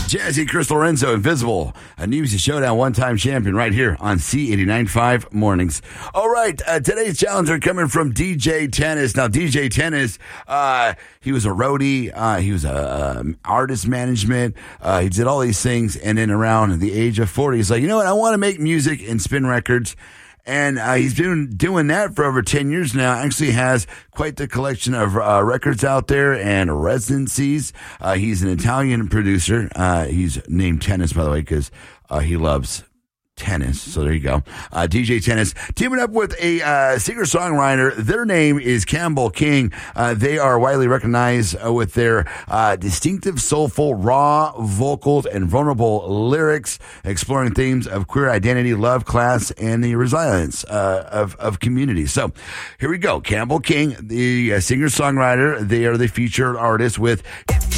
Jazzy Chris Lorenzo, Invisible, a New Music Showdown one-time champion right here on C89.5 Mornings. All right, today's challenger coming from DJ Tennis. Now, DJ Tennis, he was a roadie, he was a artist management, he did all these things, and then around the age of 40, he's like, you know what, I want to make music and spin records. And he's been doing that for over 10 years now. Actually has quite the collection of records out there and residencies. He's an Italian producer. He's named Tennis, by the way, because he loves tennis. So there you go. DJ Tennis teaming up with a singer-songwriter. Their name is Campbell King. They are widely recognized with their distinctive, soulful, raw vocals and vulnerable lyrics, exploring themes of queer identity, love, class, and the resilience of community. So here we go. Campbell King, the singer-songwriter. They are the featured artist with